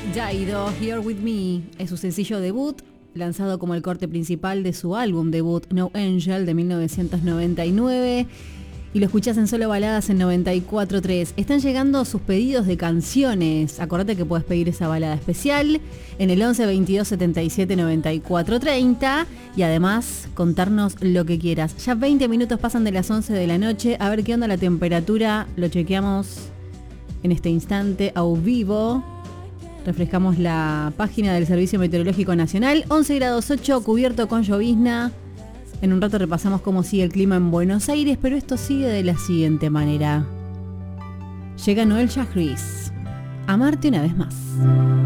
Jaido, Here With Me, es su sencillo debut, lanzado como el corte principal de su álbum debut No Angel de 1999. Y lo escuchás en Solo Baladas en 94.3. Están llegando sus pedidos de canciones. Acordate que puedes pedir esa balada especial en el 11 22 77 94 30 y además contarnos lo que quieras. Ya 20 minutos pasan de las 11 de la noche. A ver qué onda la temperatura. Lo chequeamos en este instante a vivo. Refrescamos la página del Servicio Meteorológico Nacional. 11 grados 8, cubierto con llovizna. En un rato repasamos cómo sigue el clima en Buenos Aires, pero esto sigue de la siguiente manera. Llega Noel Chagris. Amarte una vez más.